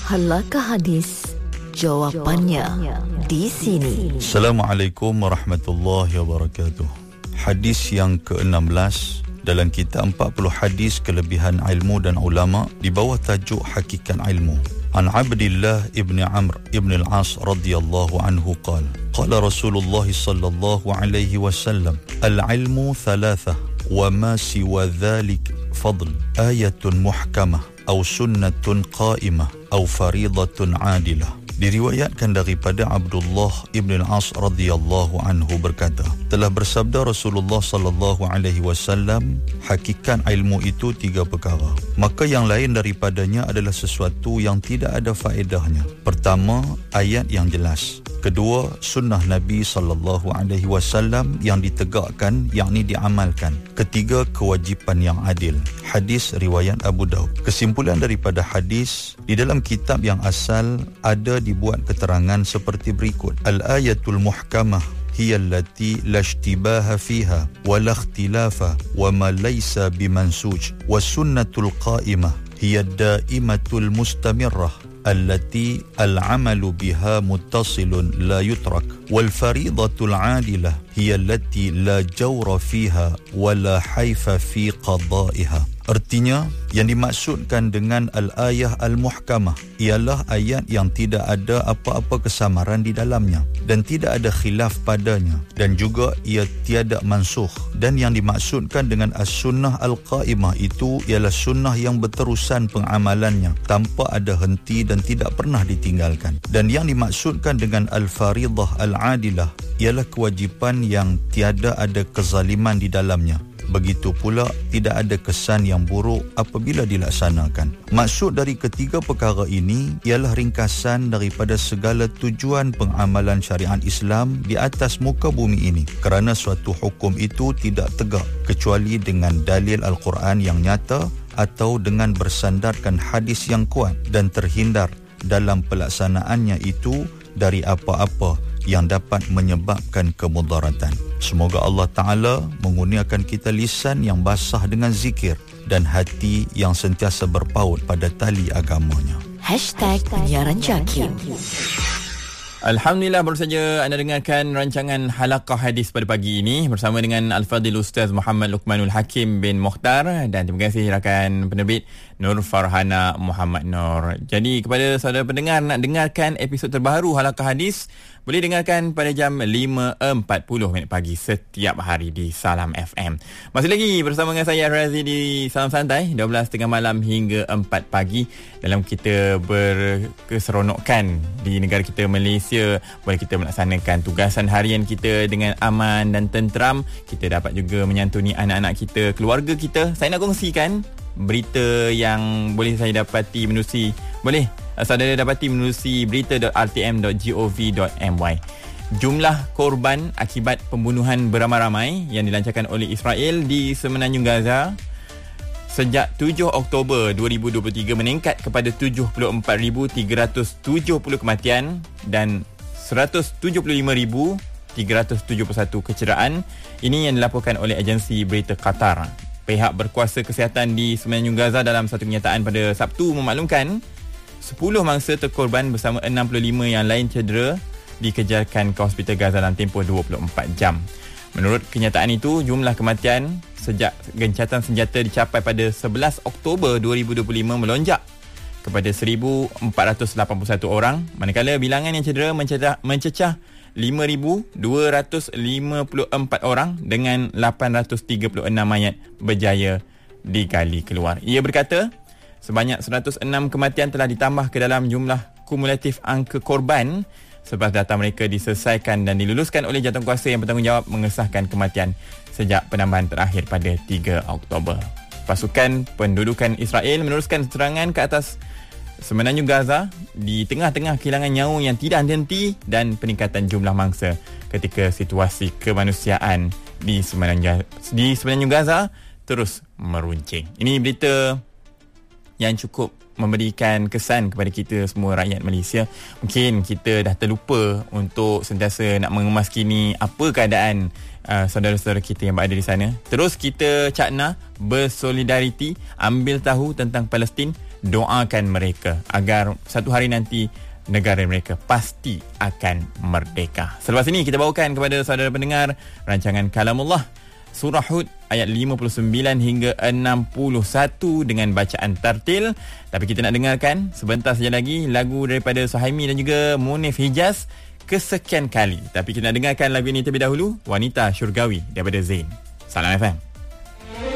Halakah hadis? Jawapannya di sini. Assalamualaikum warahmatullahi wabarakatuh. Hadis yang ke-16 dalam kitab 40 hadis kelebihan ilmu dan ulama di bawah tajuk Hakikat Ilmu. An Abdillah ibn Amr ibn al-As radhiyallahu anhu qala Rasulullah sallallahu alaihi wasallam al-ilmu thalathah wa ma siwa dhalik fadl ayatun muhkamah atau sunnatun qa'imah atau faridatun adilah. Diriwayatkan daripada Abdullah ibn al-As radhiyallahu anhu berkata, telah bersabda Rasulullah sallallahu alaihi wasallam, hakikat ilmu itu 3 perkara. Maka yang lain daripadanya adalah sesuatu yang tidak ada faedahnya. Pertama, ayat yang jelas. Kedua, sunnah Nabi sallallahu alaihi wasallam yang ditegakkan, yakni diamalkan. Ketiga, kewajipan yang adil. Hadis riwayat Abu Daud. Kesimpulan daripada hadis, di dalam kitab yang asal ada dibuat keterangan seperti berikut. Al-ayatul muhkamah hiya allati la ishtibaha fiha wa la ikhtilafa wa ma laysa bimansuj wa sunnatul qa'imah hiya daimatul mustamirrah allati al-amalu biha muttasilun la yutrak wal faridatul adilah hiya allati la jawra fiha wa la haifa fi qada'iha. Artinya, yang dimaksudkan dengan al-ayah al-muhkamah ialah ayat yang tidak ada apa-apa kesamaran di dalamnya dan tidak ada khilaf padanya, dan juga ia tiada mansukh. Dan yang dimaksudkan dengan as-sunnah al-qa'imah itu ialah sunnah yang berterusan pengamalannya tanpa ada henti dan tidak pernah ditinggalkan. Dan yang dimaksudkan dengan al-faridah al-adilah ialah kewajipan yang tiada ada kezaliman di dalamnya. Begitu pula tidak ada kesan yang buruk apabila dilaksanakan. Maksud dari ketiga perkara ini ialah ringkasan daripada segala tujuan pengamalan syariat Islam di atas muka bumi ini. Kerana suatu hukum itu tidak tegak kecuali dengan dalil Al-Quran yang nyata atau dengan bersandarkan hadis yang kuat, dan terhindar dalam pelaksanaannya itu dari apa-apa yang dapat menyebabkan kemudaratan. Semoga Allah Ta'ala mengurniakan kita lisan yang basah dengan zikir dan hati yang sentiasa berpaut pada tali agamanya. #penyiaran Jakim. Alhamdulillah, baru saja anda dengarkan rancangan Halaqah Hadis pada pagi ini bersama dengan Al-Fadhil Ustaz Muhammad Luqmanul Hakim bin Mokhtar, dan terima kasih rakan penerbit Nur Farhana Muhammad Nur. Jadi kepada saudara pendengar nak dengarkan episod terbaru Halaqah Hadis, boleh dengarkan pada jam 5.40 pagi setiap hari di Salam FM. Masih lagi bersama dengan saya Razi di Salam Santai 12.30 malam hingga 4 pagi dalam kita berkeseronokan di negara kita Malaysia. Boleh kita melaksanakan tugasan harian kita dengan aman dan tenteram. Kita dapat juga menyantuni anak-anak kita, keluarga kita. Saya nak kongsikan berita yang boleh saya dapati menerusi, boleh saudara dapati menerusi berita.rtm.gov.my. Jumlah korban akibat pembunuhan beramai-ramai yang dilancarkan oleh Israel di Semenanjung Gaza sejak 7 Oktober 2023 meningkat kepada 74,370 kematian dan 175,371 kecederaan. Ini yang dilaporkan oleh agensi berita Qatar. Pihak berkuasa kesihatan di Semenanjung Gaza dalam satu kenyataan pada Sabtu memaklumkan 10 mangsa terkorban bersama 65 yang lain cedera dikejarkan ke Hospital Gaza dalam tempoh 24 jam. Menurut kenyataan itu, jumlah kematian sejak gencatan senjata dicapai pada 11 Oktober 2025 melonjak kepada 1,481 orang, manakala bilangan yang cedera mencecah 5,254 orang dengan 836 mayat berjaya digali keluar. Ia berkata, sebanyak 106 kematian telah ditambah ke dalam jumlah kumulatif angka korban selepas data mereka diselesaikan dan diluluskan oleh jawatankuasa yang bertanggungjawab mengesahkan kematian sejak penambahan terakhir pada 3 Oktober. Pasukan pendudukan Israel meneruskan serangan ke atas Semenanjung Gaza di tengah-tengah kehilangan nyawa yang tidak henti dan peningkatan jumlah mangsa ketika situasi kemanusiaan di Semenanjung Gaza terus meruncing. Ini berita yang cukup memberikan kesan kepada kita semua rakyat Malaysia. Mungkin kita dah terlupa untuk sentiasa nak mengemaskini apa keadaan saudara-saudara kita yang berada di sana. Terus kita cakna bersolidariti, ambil tahu tentang Palestin doakan mereka agar satu hari nanti negara mereka pasti akan merdeka. Selepas ini kita bawakan kepada saudara pendengar rancangan Kalamullah Surah Hud ayat 59 hingga 61 dengan bacaan tartil. Tapi kita nak dengarkan sebentar saja lagi lagu daripada Suhaimi dan juga Munif Hijaz kesekian kali. Tapi kita nak dengarkan lagu ini terlebih dahulu, Wanita Syurgawi daripada Zain. Salam FM.